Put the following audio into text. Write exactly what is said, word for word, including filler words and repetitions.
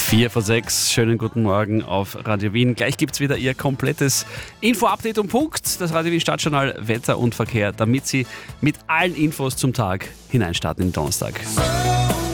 vier vor sechs, schönen guten Morgen auf Radio Wien. Gleich gibt es wieder Ihr komplettes Info-Update um Punkt, das Radio Wien Stadtjournal Wetter und Verkehr, damit Sie mit allen Infos zum Tag hineinstarten im Donnerstag.